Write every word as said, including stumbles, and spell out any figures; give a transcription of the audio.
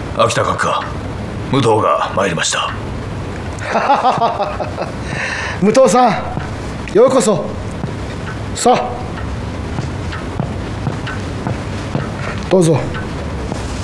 秋田閣下、武藤が参りました。 武藤さん、ようこそ。さあどうぞ。